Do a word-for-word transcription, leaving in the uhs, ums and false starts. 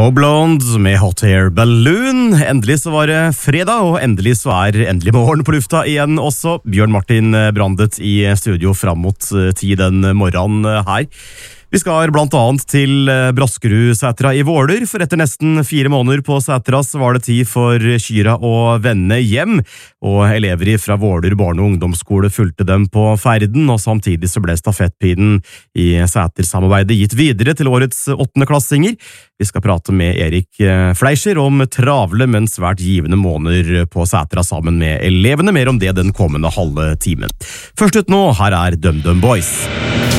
Snow Blonde med Hot Air Balloon. Endelig så var det fredag, og endelig så er endelig morgen på lufta igjen også. Bjørn Martin Brandet i studio fram mot ti den morgenen her. Vi skal blant annet til Braskerud-Sætra i Våler, for etter nesten fire måneder på Sætra så var det tid for Kyra å vende hjem, og elever fra Våler barne- og ungdomsskole fulgte dem på ferden, og samtidig så ble stafettpinnen i Sæter-samarbeidet gitt videre til årets åttende klassinger. Vi skal prate med Erik Fleischer om travle, men svært givende måneder på Sætra sammen med elevene, mer om det den kommende halve timen. Først ut nå, her er DumDum Boys.